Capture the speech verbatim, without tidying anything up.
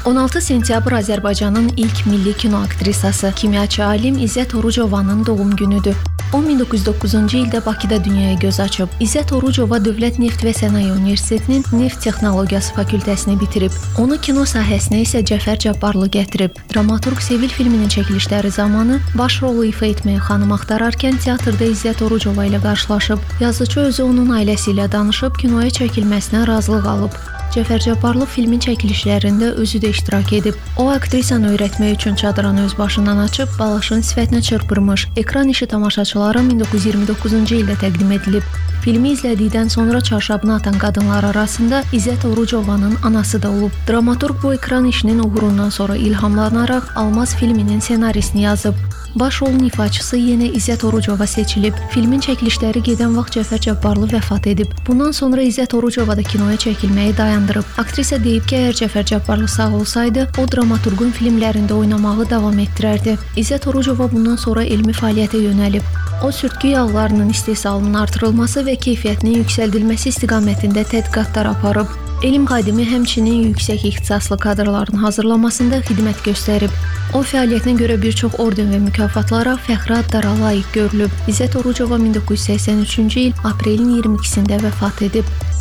on altı sentyabr Azərbaycanın ilk milli kino aktrisası, kimyaçı alim İzzət Orucovanın doğum günüdür. O min doqquz yüz doqquzuncu ildə Bakıda dünyaya göz açıb. İzzət Orucova Dövlət Neft və Sənaye Universitetinin Neft Texnologiyası fakültəsini bitirib. Onu kino sahəsinə isə Cəfər Cabbarlı gətirib. Dramaturq Sevil filminin çəkilişləri zamanı baş rolu ifa etməyə xanım axtararkən teatrda İzzət Orucova ilə qarşılaşıb. Yazıcı özü onun ailəsi ilə danışıb kinoya çəkilməsinə razılıq alıb. Cəfər Cabbarlı filmin çəkilişlərində özü də iştirak edib. O, aktrisanı öyrətmək üçün çadranı öz başından açıb, Balaşın sifətinə çırpırmış. Ekran işi tamaşaçılara min doqquz yüz iyirmi doqquzuncu ildə təqdim edilib. Filmi izlədikdən sonra çarşabını atan qadınlar arasında İzzət Orucovanın anası da olub. Dramaturq bu ekran işinin uğurundan sonra ilhamlanaraq Almaz filminin ssenarisini yazıb. Baş rolun ifaçısı yenə İzzət Orucova seçilib. Filmin çəkilişləri gedən vaxt Cəfər Cabbarlı vəfat edib. Bundan sonra İzzət Orucova da kinoya çəkilməyi dayandırıb. Aktrisa deyib ki, əgər Cəfər Cabbarlı sağ olsaydı, o dramaturqun filmlərində oynamağı davam etdirərdi. İzzət Orucova bundan sonra elmi fəaliyyətə yönəlib. O, sürtkü yağlarının istehsalının artırılması və keyfiyyətinin yüksəldilməsi istiqamətində tədqiqatlar aparıb. Elm xadimi həmçinin yüksək ixtisaslı kadrların hazırlamasında xidmət göstərib. O, fəaliyyətinə görə bir çox orden və mükafatlara, fəxri adlara layiq görülüb. İzzət Orucova min doqquz yüz səksən üçüncü il aprelin iyirmi ikisində vəfat edib.